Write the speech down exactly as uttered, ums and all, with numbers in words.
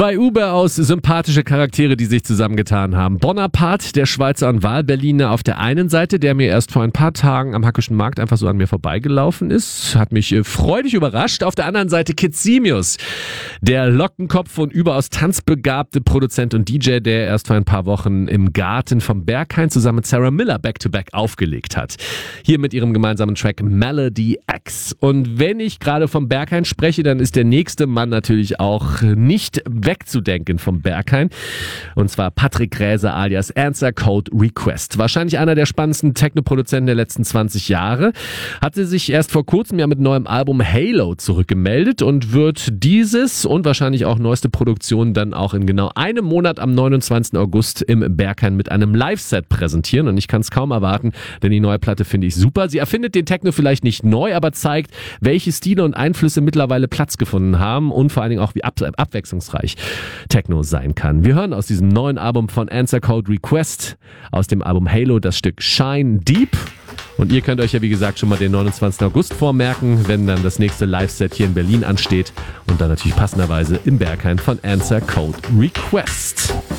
Zwei Uber aus sympathische Charaktere, die sich zusammengetan haben. Bonaparte, der Schweizer und Wahlberliner auf der einen Seite, der mir erst vor ein paar Tagen am Hackischen Markt einfach so an mir vorbeigelaufen ist, hat mich äh, freudig überrascht. Auf der anderen Seite Kid Simius, der Lockenkopf und überaus tanzbegabte Produzent und D J, der erst vor ein paar Wochen im Garten vom Berghain zusammen mit Sarah Miller Back-to-Back aufgelegt hat. Hier mit ihrem gemeinsamen Track Melody X. Und wenn ich gerade vom Berghain spreche, dann ist der nächste Mann natürlich auch nicht wegzudenken vom Berghain. Und zwar Patrick Gräser alias Answer Code Request. Wahrscheinlich einer der spannendsten Techno-Produzenten der letzten zwanzig Jahre. Hatte sich erst vor kurzem ja mit neuem Album Halo zurückgemeldet und wird dieses und wahrscheinlich auch neueste Produktion dann auch in genau einem Monat am neunundzwanzigsten August im Berghain mit einem Live-Set präsentieren. Und ich kann es kaum erwarten, denn die neue Platte finde ich super. Sie erfindet den Techno vielleicht nicht neu, aber zeigt, welche Stile und Einflüsse mittlerweile Platz gefunden haben und vor allen Dingen auch wie ab- abwechslungsreich Techno sein kann. Wir hören aus diesem neuen Album von Answer Code Request, aus dem Album Halo, das Stück Shine Deep. Und ihr könnt euch ja wie gesagt schon mal den neunundzwanzigsten August vormerken, wenn dann das nächste Live-Set hier in Berlin ansteht und dann natürlich passenderweise im Berghain von Answer Code Request.